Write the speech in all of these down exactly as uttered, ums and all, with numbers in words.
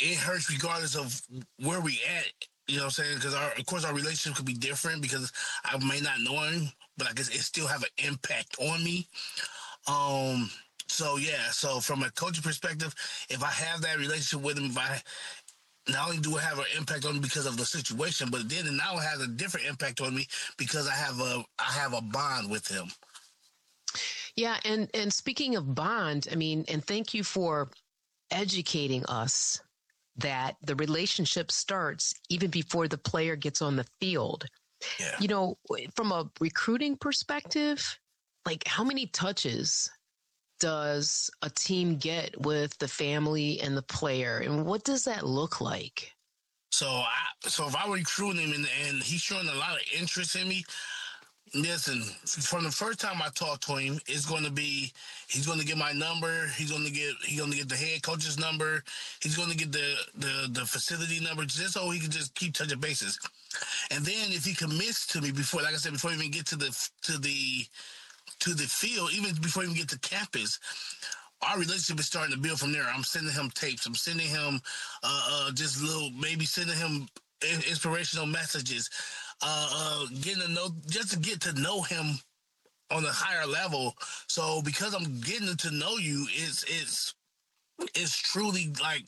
it hurts regardless of where we at. You know what I'm saying? Because our, of course, our relationship could be different because I may not know him, but I guess it still have an impact on me. Um. So yeah. So from a coaching perspective, if I have that relationship with him, if I not only do it have an impact on me because of the situation, but then it now has a different impact on me because I have a I have a bond with him. Yeah, and and speaking of bond, I mean, and thank you for educating us that the relationship starts even before the player gets on the field. Yeah. You know, from a recruiting perspective, like how many touches does a team get with the family and the player, and what does that look like? So, I, so if I were recruiting him and, and he's showing a lot of interest in me, listen, from the first time I talk to him, it's going to be he's going to get my number. He's going to get he's going to get the head coach's number. He's going to get the, the the facility number just so he can just keep touching bases. And then if he commits to me before, like I said, before we even get to the to the to the field, even before we even get to campus, our relationship is starting to build from there. I'm sending him tapes. I'm sending him uh, uh, just little, maybe sending him inspirational messages, uh, uh, getting to know, just to get to know him on a higher level. So because I'm getting to know you, it's it's it's truly like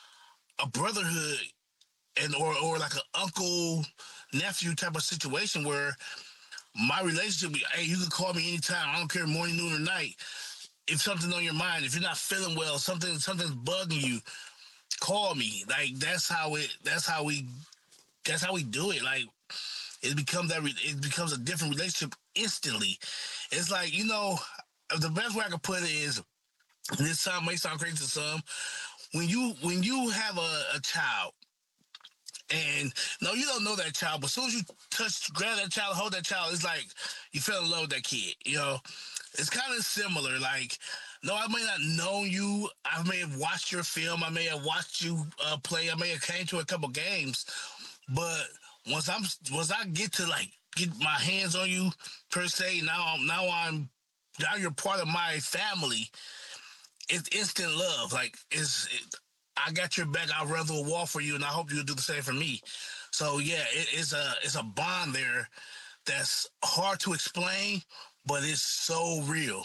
a brotherhood and or or like an uncle nephew type of situation where my relationship, hey, you can call me anytime. I don't care morning, noon, or night. If something's on your mind, if you're not feeling well, something something's bugging you, call me. Like that's how it. That's how we. That's how we do it. Like it becomes that. It becomes a different relationship instantly. It's like, you know, the best way I can put it is, and this sound may sound crazy to some. When you when you have a, a child, and no, you don't know that child, but as soon as you touch, grab that child, hold that child, it's like you fell in love with that kid. You know, it's kind of similar. Like, no, I may not know you. I may have watched your film. I may have watched you uh, play. I may have came to a couple games. But once I'm, once I get to like get my hands on you per se, now, now I'm, now you're part of my family. It's instant love. Like it's, it, I got your back. I'll run through a wall for you, and I hope you'll do the same for me. So yeah, it, it's a, it's a bond there that's hard to explain, but it's so real.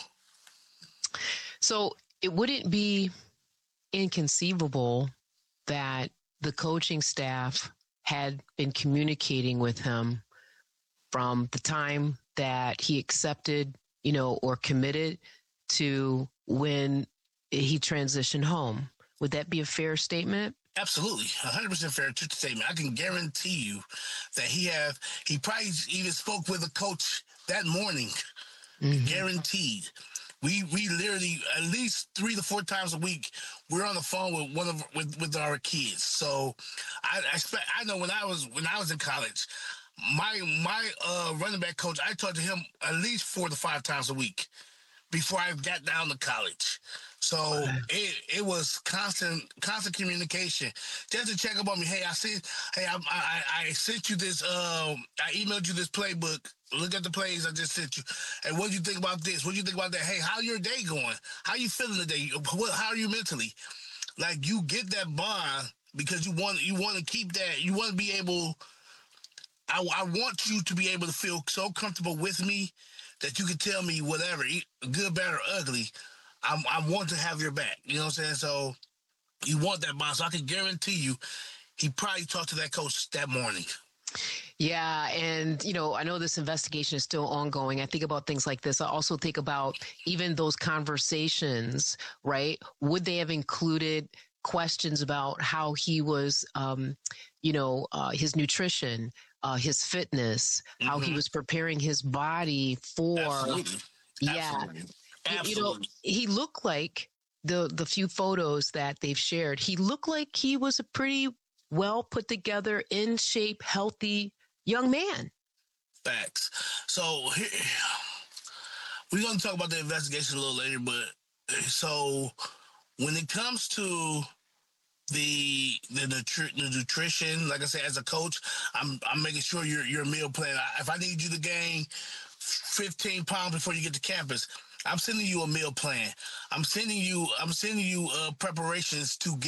So it wouldn't be inconceivable that the coaching staff had been communicating with him from the time that he accepted, you know, or committed to when he transitioned home. Would that be a fair statement? Absolutely, one hundred percent fair statement. I can guarantee you that he have he probably even spoke with a coach that morning. Mm-hmm. Guaranteed. We we literally at least three to four times a week we're on the phone with one of with, with our kids. So I, I expect I know when I was when I was in college, my my uh, running back coach, I talked to him at least four to five times a week before I got down to college. So it it was constant constant communication, just to check up on me. Hey, I see. Hey, I I, I sent you this. Um, I emailed you this playbook. Look at the plays I just sent you. Hey, what do you think about this? What do you think about that? Hey, how your day going? How you feeling today? What, how are you mentally? Like you get that bond because you want you want to keep that. You want to be able. I, I want you to be able to feel so comfortable with me that you can tell me whatever, good, bad, or ugly. I, I want to have your back. You know what I'm saying? So you want that bond. So I can guarantee you he probably talked to that coach that morning. Yeah. And, you know, I know this investigation is still ongoing. I think about things like this. I also think about even those conversations, right? Would they have included questions about how he was, um, you know, uh, his nutrition, uh, his fitness, mm-hmm. how he was preparing his body for, Absolutely. yeah. Absolutely. Absolutely. You know, he looked like the the few photos that they've shared. He looked like he was a pretty well put together, in shape, healthy young man. Facts. So here, we're going to talk about the investigation a little later, but so when it comes to the the, nutri- the nutrition, like I said, as a coach, I'm I'm making sure your your meal plan. If I need you to gain fifteen pounds before you get to campus, I'm sending you a meal plan. I'm sending you I'm sending you uh, preparations to get